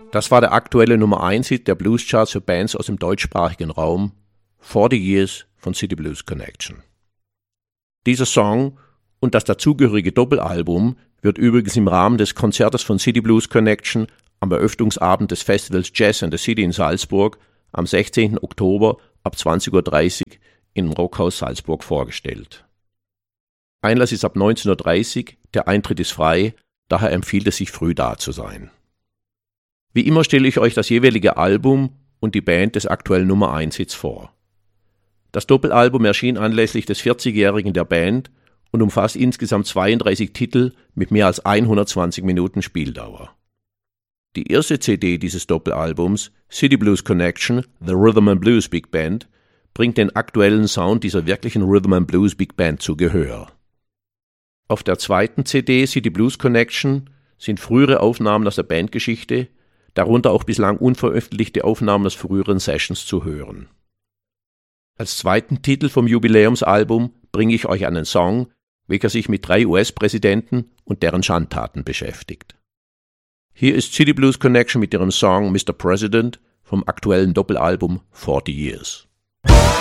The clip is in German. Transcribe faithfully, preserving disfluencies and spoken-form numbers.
Das war der aktuelle Nummer eins Hit der Bluescharts für Bands aus dem deutschsprachigen Raum, forty Years von City Blues Connection. Dieser Song und das dazugehörige Doppelalbum wird übrigens im Rahmen des Konzertes von City Blues Connection am Eröffnungsabend des Festivals Jazz and the City in Salzburg am sechzehnten Oktober ab zwanzig Uhr dreißig im Rockhaus Salzburg vorgestellt. Einlass ist ab neunzehn Uhr dreißig, der Eintritt ist frei, daher empfiehlt es sich früh da zu sein. Wie immer stelle ich euch das jeweilige Album und die Band des aktuellen Nummer eins Hits vor. Das Doppelalbum erschien anlässlich des vierzigjährigen der Band und umfasst insgesamt zweiunddreißig Titel mit mehr als hundertzwanzig Minuten Spieldauer. Die erste C D dieses Doppelalbums, City Blues Connection, The Rhythm and Blues Big Band, bringt den aktuellen Sound dieser wirklichen Rhythm and Blues Big Band zu Gehör. Auf der zweiten C D, City Blues Connection, sind frühere Aufnahmen aus der Bandgeschichte, darunter auch bislang unveröffentlichte Aufnahmen aus früheren Sessions zu hören. Als zweiten Titel vom Jubiläumsalbum bringe ich euch einen Song, welcher sich mit drei U S-Präsidenten und deren Schandtaten beschäftigt. Hier ist City Blues Connection mit ihrem Song Mister President vom aktuellen Doppelalbum forty Years.